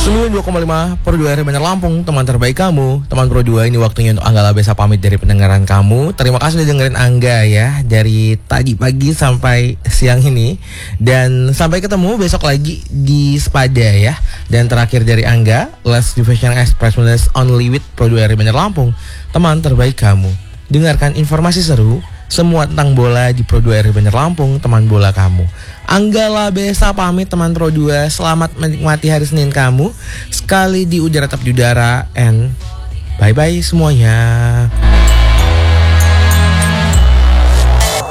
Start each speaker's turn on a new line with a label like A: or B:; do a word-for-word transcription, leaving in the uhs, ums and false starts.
A: sembilan puluh dua koma lima Pro dua R Banjar Lampung, teman terbaik kamu. Teman Pro dua, ini waktunya untuk Angga Labesa pamit dari pendengaran kamu. Terima kasih udah dengerin Angga ya, dari tadi pagi sampai siang ini. Dan sampai ketemu besok lagi di Spada ya. Dan terakhir dari Angga, Last Division Express Only with Pro dua R Banjar Lampung, teman terbaik kamu. Dengarkan informasi seru semua tentang bola di Pro dua R Banjar Lampung, teman bola kamu. Angga Labesa pamit teman Pro dua. Selamat menikmati hari Senin kamu. Sekali di udara tetap di udara. And bye-bye semuanya.